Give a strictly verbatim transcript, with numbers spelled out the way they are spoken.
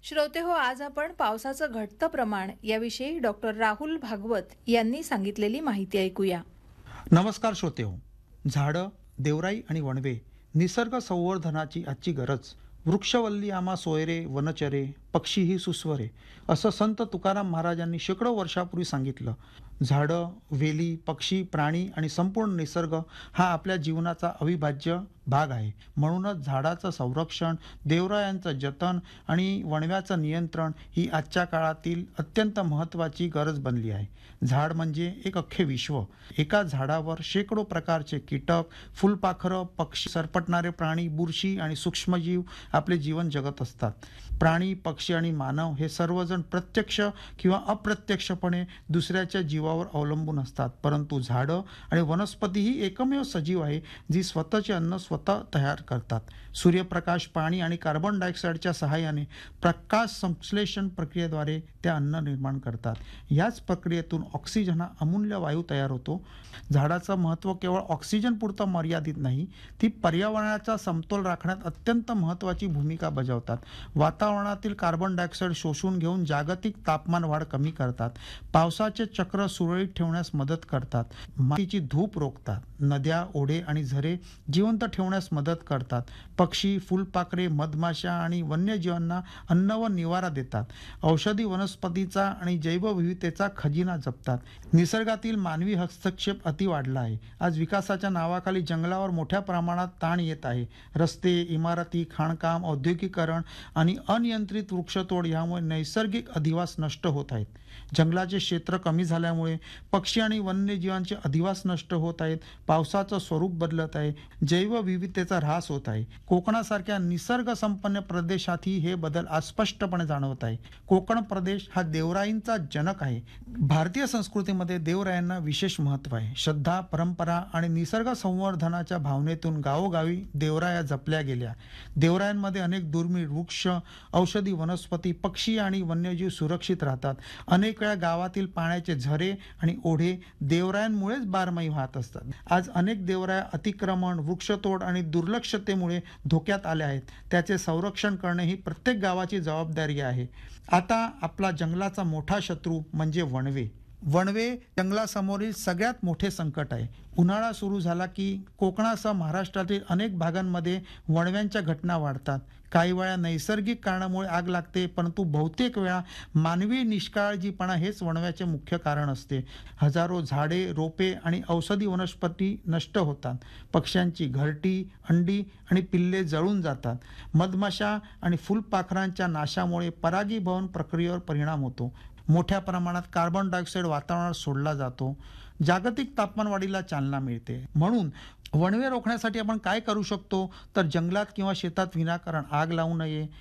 श्रोते हो, आज आपण पावसाचं घटतं प्रमाण याविषयी डॉक्टर राहुल भागवत यांनी सांगितलेली माहिती ऐकूया. नमस्कार श्रोतेहो. झाडं, देवराई आणि वणवे निसर्ग संवर्धनाची आजची गरज. वृक्षवल्ली आम्हा सोयरे वनचरे, पक्षीही सुस्वरे, असं संत तुकाराम महाराजांनी शेकडो वर्षापूर्वी सांगितलं. झाडं, वेली, पक्षी, प्राणी आणि संपूर्ण निसर्ग हा आपल्या जीवनाचा अविभाज्य भाग आहे. म्हणूनच झाडाचं संरक्षण, देवरायांचं जतन आणि वणव्याचं नियंत्रण ही आजच्या काळातील अत्यंत महत्त्वाची गरज बनली आहे. झाड म्हणजे एक अख्खे विश्व. एका झाडावर शेकडो प्रकारचे कीटक, फुलपाखरं, पक्षी, सरपटणारे प्राणी, बुरशी आणि सूक्ष्मजीव आपले जीवन जगत असतात. प्राणी, पक्षी आणि मानव हे सर्वजण प्रत्यक्ष किंवा अप्रत्यक्षपणे दुसऱ्याच्या जीवावर अवलंबून असतात. परंतु झाडं आणि वनस्पती ही एकमेव सजीव आहे जी स्वतःचे अन्न स्वतः तयार करतात. सूर्यप्रकाश, पाणी आणि कार्बन डायऑक्साईडच्या सहाय्याने प्रकाश संश्लेषण प्रक्रियेद्वारे त्या अन्न निर्माण करतात. याच प्रक्रियेतून ऑक्सिजन हा अमूल्य वायू तयार होतो. झाडाचं महत्त्व केवळ ऑक्सिजन पुरतं मर्यादित नाही, ती पर्यावरणाचा समतोल राखण्यात अत्यंत महत्त्वाची भूमिका बजावतात. वातावरणातील कार्बन डायऑक्साईड शोषून घेऊन जागतिक तापमान वाढ कमी करतात. पावसाचे चक्र सुरळीत ठेवण्यास मदत करतात. मातीची धूप रोखतात. नद्या, ओढे आणि झरे जिवंत ठेवण्यास मदत करतात. पक्षी, फुलपाखरे, मधमाशा आणि वन्यजीवांना अन्न व निवारा देतात. औषधी वनस्पतीचा आणि जैवविविधतेचा खजिना जपतात. निसर्गातील मानवी हस्तक्षेप अति वाढला आहे. आज विकासाच्या नावाखाली जंगलावर मोठ्या प्रमाणात ताण येत आहे. रस्ते, इमारती, खाणकाम, औद्योगिकरण आणि अनियंत्रित वृक्षतोड यामुळे नैसर्गिक अधिवास नष्ट होत आहेत. जंगलाचे क्षेत्र कमी झाल्यामुळे पक्षी आणि वन्यजीवांचे अधिवास नष्ट होत आहेत. पावसाचं स्वरूप बदलत आहे. जैवविविधतेचा ऱ्हास होत आहे. कोकणासारख्या निसर्ग संपन्न प्रदेशातही हे बदल आज स्पष्टपणे जाणवत आहे. कोकण प्रदेश हा देवराईंचा जनक आहे. भारतीय संस्कृतीमध्ये देवरायांना विशेष महत्त्व आहे. श्रद्धा, परंपरा आणि निसर्ग संवर्धनाच्या भावनेतून गावोगावी देवराया जपल्या गेल्या. देवरायांमध्ये अनेक दुर्मिळ वृक्ष, औषधी वनस्पती, पक्षी आणि वन्यजीव सुरक्षित राहतात. अनेक वेळा गावातील पाण्याचे झरे आणि ओढे देवरायांमुळेच बारमाही वाहत असतात. आज अनेक देवराया अतिक्रमण, वृक्षतोड आणि दुर्लक्षतेमुळे धोक्यात आल्या आहेत. त्याचे संरक्षण करणे ही प्रत्येक गावाची जबाबदारी आहे. आता आपला जंगलाचा मोठा शत्रू म्हणजे वणवे. वणवे जंगलासमोरील सगळ्यात मोठे संकट आहे. उन्हाळा सुरू झाला की कोकणासह महाराष्ट्रातील अनेक भागांमध्ये वणव्यांच्या घटना वाढतात. काही वेळा नैसर्गिक कारणामुळे आग लागते, परंतु बहुतेक वेळा मानवी निष्काळजीपणा हेच वणव्याचे मुख्य कारण असते. हजारो झाडे, रोपे आणि औषधी वनस्पती नष्ट होतात. पक्ष्यांची घरटी, अंडी आणि पिल्ले जळून जातात. मधमाशा आणि फुलपाखरांच्या नाशामुळे परागीभवन प्रक्रियेवर परिणाम होतो. मोठ्या प्रमाणात कार्बन डायऑक्साईड वातावरणात सोडला जातो. जागतिक तापमानवाढीला चालना मिळते. म्हणून वणवे रोखण्यासाठी आपण काय करू शकतो तर जंगलात किंवा शेतात विनाकारण आग लावू नये.